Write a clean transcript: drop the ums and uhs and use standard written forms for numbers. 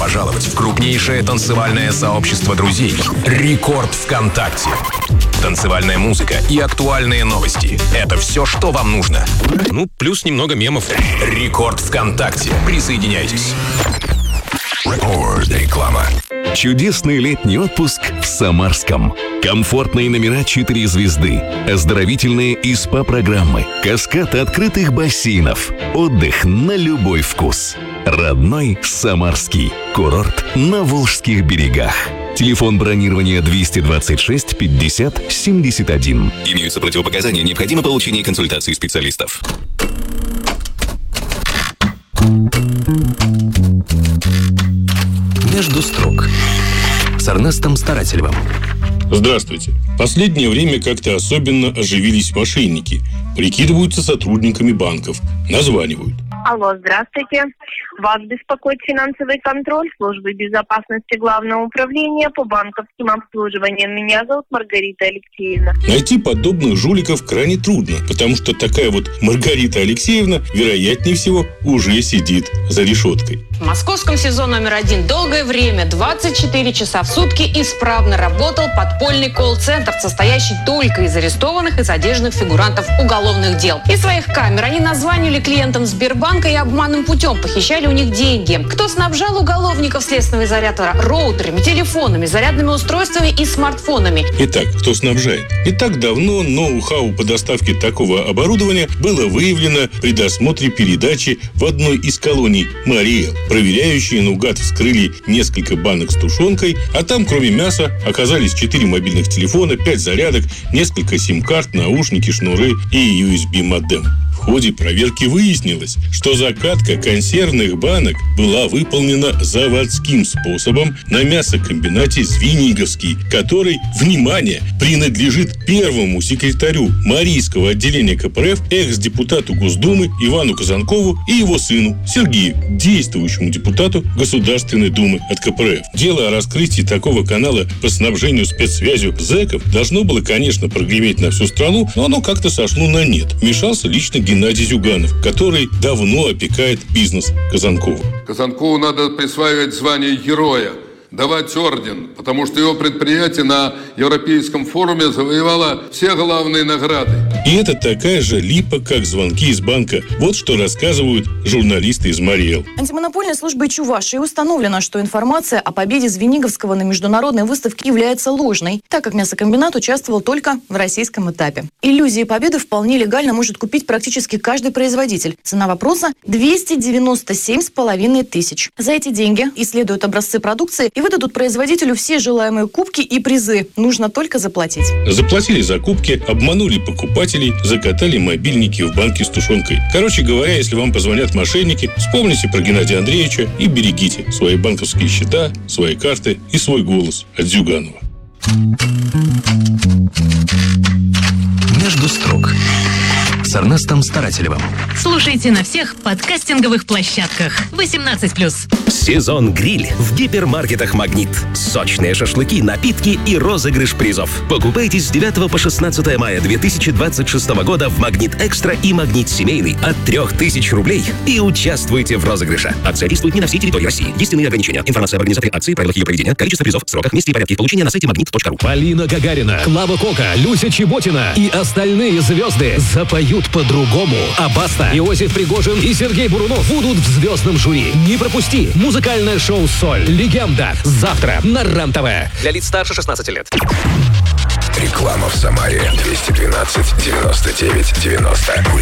пожаловать в крупнейшее танцевальное сообщество друзей «Рекорд ВКонтакте». Танцевальная музыка и актуальные новости – это все, что вам нужно. Ну, плюс немного мемов. «Рекорд ВКонтакте». Присоединяйтесь. Реклама. Чудесный летний отпуск в Самарском. Комфортные номера 4 звезды, оздоровительные и СПА-программы, каскад открытых бассейнов, отдых на любой вкус. Родной Самарский. Курорт на Волжских берегах. Телефон бронирования 226 50 71. Имеются противопоказания, необходимо получение консультации специалистов. Между строк с Эрнестом Старателевым. Здравствуйте. Последнее время как-то особенно оживились мошенники. Прикидываются сотрудниками банков. Названивают. Алло, здравствуйте. Вас беспокоит финансовый контроль службы безопасности Главного управления по банковским обслуживаниям. Меня зовут Маргарита Алексеевна. Найти подобных жуликов крайне трудно, потому что такая вот Маргарита Алексеевна, вероятнее всего, уже сидит за решеткой. В московском СИЗО номер 1 долгое время, 24 часа в сутки, исправно работал подпольный колл-центр, состоящий только из арестованных и задержанных фигурантов уголовных дел. Из своих камер они названивали клиентам Сбербанка и обманным путем похищали у них деньги. Кто снабжал уголовников следственного изолятора роутерами, телефонами, зарядными устройствами и смартфонами? Итак, кто снабжает? Не так давно ноу-хау по доставке такого оборудования было выявлено при досмотре передачи в одной из колоний Мариэл. Проверяющие наугад вскрыли несколько банок с тушенкой, а там, кроме мяса, оказались 4 мобильных телефона, 5 зарядок, несколько сим-карт, наушники, шнуры и USB-модем. В ходе проверки выяснилось, что закатка консервных банок была выполнена заводским способом на мясокомбинате Звениговский, который, внимание, принадлежит первому секретарю Марийского отделения КПРФ, экс-депутату Госдумы Ивану Казанкову и его сыну Сергею, действующему депутату Государственной Думы от КПРФ. Дело о раскрытии такого канала по снабжению спецсвязью зэков должно было, конечно, прогреметь на всю страну, но оно как-то сошло на нет. Вмешался лично Геннадий Зюганов, который давно опекает бизнес Казанкова. Казанкову надо присваивать звание героя, давать орден, потому что его предприятие на Европейском форуме завоевало все главные награды. И это такая же липа, как звонки из банка. Вот что рассказывают журналисты из Мариэл. Антимонопольной службой Чувашии установлено, что информация о победе Звениговского на международной выставке является ложной, так как мясокомбинат участвовал только в российском этапе. Иллюзии победы вполне легально может купить практически каждый производитель. Цена вопроса 297,5 тысяч. За эти деньги исследуют образцы продукции и выдадут производителю все желаемые кубки и призы. Нужно только заплатить. Заплатили за кубки, обманули покупателей, закатали мобильники в банке с тушенкой. Короче говоря, если вам позвонят мошенники, вспомните про Геннадия Андреевича и берегите свои банковские счета, свои карты и свой голос от Зюганова. Между строк с Эрнестом Старателевым. Слушайте на всех подкастинговых площадках. 18+. Сезон гриль в гипермаркетах «Магнит». Сочные шашлыки, напитки и розыгрыш призов. Покупайте с 9 по 16 мая 2026 года в «Магнит Экстра» и «Магнит Семейный» от 3000 рублей и участвуйте в розыгрыше. Акция действует не на всей территории России. Есть иные ограничения. Информация об организаторе акции, правилах ее проведения, количество призов, сроках, месте и порядке их получения на сайте magnet.ru. Полина Гагарина, Клава Кока, Люся Чеботина и остальные звезды запоют по-другому. А Баста, Иосиф Пригожин и Сергей Бурунов будут в звездном жюри. Не пропусти музыкальное шоу «Соль. Легенда» завтра на РЕН-ТВ. Для лиц старше 16 лет. Реклама в Самаре 212 99 90.